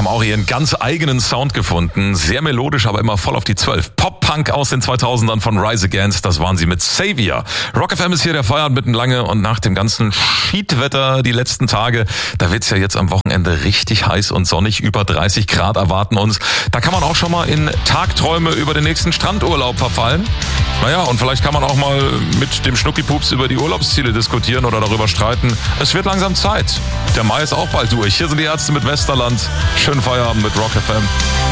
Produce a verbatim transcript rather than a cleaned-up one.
haben auch ihren ganz eigenen Sound gefunden. Sehr melodisch, aber immer voll auf die zwölf. Pop-Punk aus den zweitausendern von Rise Against, das waren sie mit Savior. Rock F M ist hier, der Feierabend mitten lange, und nach dem ganzen Schiedwetter die letzten Tage, da wird's ja jetzt am Wochenende richtig heiß und sonnig. Über dreißig Grad erwarten uns. Da kann man auch schon mal in Tagträume über den nächsten Strandurlaub verfallen. Naja, und vielleicht kann man auch mal mit dem Schnuckipups über die Urlaubsziele diskutieren oder darüber streiten. Es wird langsam Zeit. Der Mai ist auch bald durch. Hier sind die Ärzte mit Westerland. Schönen Feierabend mit Rock F M.